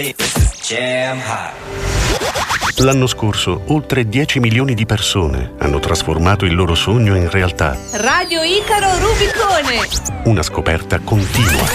L'anno scorso, oltre 10 milioni di persone hanno trasformato il loro sogno in realtà. Radio Icaro Rubicone. Una scoperta continua.